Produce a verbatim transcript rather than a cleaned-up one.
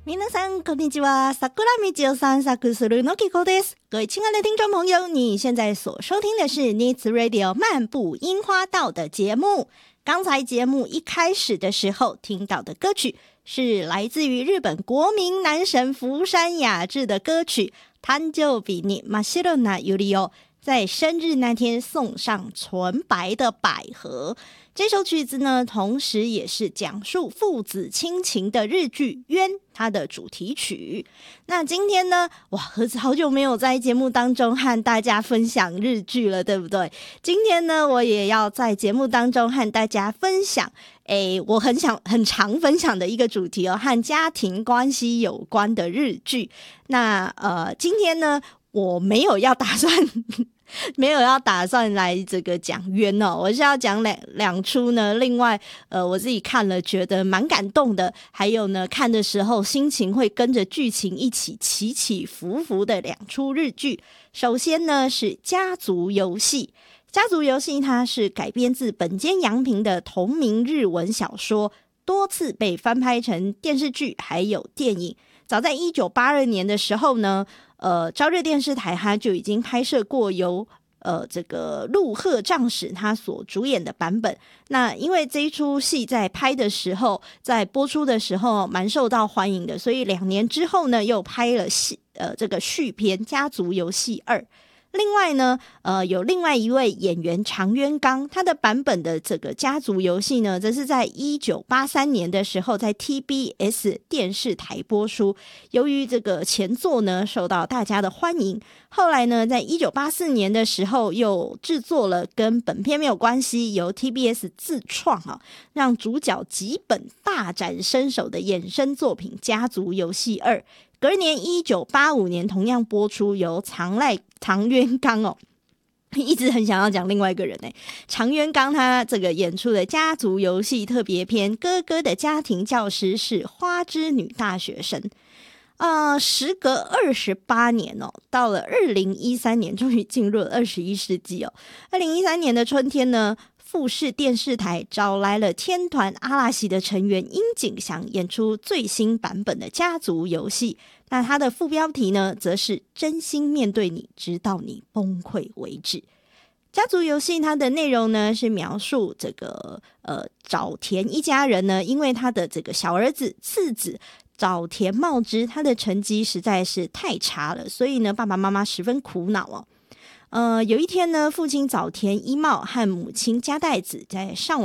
皆さんこんにちは。桜道を散策するのきこです。各位亲爱的听众朋友，你现在所收听的是 Nids Radio 漫步樱花道的节目。刚才节目一开始的时候听到的歌曲是来自于日本国民男神福山雅治的歌曲誕生日に真っ白なユリを，在生日那天送上纯白的百合。这首曲子呢，同时也是讲述父子亲情的日剧《冤》它的主题曲。那今天呢，哇，盒子好久没有在节目当中和大家分享日剧了，对不对？今天呢，我也要在节目当中和大家分享，诶，我很想很常分享的一个主题哦，和家庭关系有关的日剧。那呃，今天呢，我没有要打算。没有要打算来这个讲冤哦，我是要讲两两出呢。另外，呃，我自己看了觉得蛮感动的，还有呢，看的时候心情会跟着剧情一起起起伏伏的两出日剧。首先呢是《家族游戏》，《家族游戏》它是改编自本间洋平的同名日文小说，多次被翻拍成电视剧还有电影。早在一九八二年的时候呢。呃，朝日电视台它就已经拍摄过由呃这个陆鹤丈史他所主演的版本。那因为这一出戏在拍的时候，在播出的时候蛮受到欢迎的，所以两年之后呢，又拍了戏呃这个续篇《家族游戏二》。另外呢，呃，有另外一位演员长渊刚，他的版本的这个家族游戏呢，则是在一九八三年的时候在 T B S 电视台播出。由于这个前作呢受到大家的欢迎，后来呢，在一九八四年的时候又制作了跟本片没有关系，由 T B S 自创啊，让主角吉本大展身手的衍生作品《家族游戏二》。隔年一九八五年同样播出，由长濑长渊刚哦，一直很想要讲另外一个人诶，长渊刚他这个演出的家族游戏特别篇，哥哥的家庭教师是花之女大学生。呃，时隔二十八年哦，到了二零一三年，终于进入了二十一世纪哦。二零一三年的春天呢，富士电视台找来了天团阿拉西的成员樱井翔演出最新版本的家族游戏。那它的副标题呢，则是真心面对你，直到你崩溃为止。家族游戏它的内容呢，是描述这个呃早田一家人呢，因为他的这个小儿子次子早田茂之，他的成绩实在是太差了，所以呢，爸爸妈妈十分苦恼哦。呃，有一天呢，父亲早田一茂和母亲加代子在上网